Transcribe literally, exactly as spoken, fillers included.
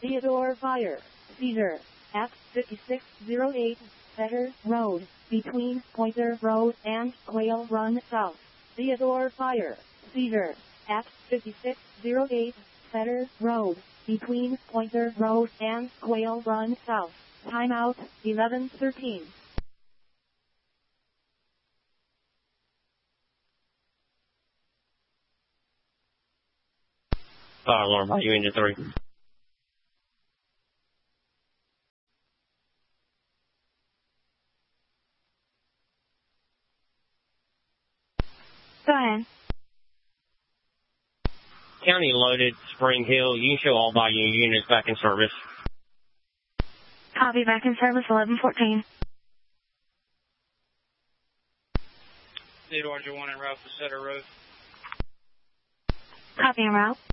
Theodore Fire. Cedar. At fifty-six oh eight, Fetter Road, between Pointer Road and Quail Run South. Theodore Fire. Cedar. At fifty-six oh eight, Fetter Road, between Pointer Road and Quail Run South. Timeout, eleven thirteen. Fire alarm, are you into three? Go ahead. County loaded, Spring Hill. You can show all volume units back in service. Copy, back in service, eleven fourteen. Theodore one en route for Sutter Road. Copy en route.